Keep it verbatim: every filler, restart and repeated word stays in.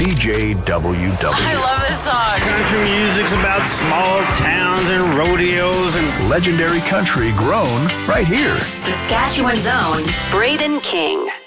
C J W W. I love this song. Country music's about small towns and rodeos and legendary country grown right here. Saskatchewan's own Braden King.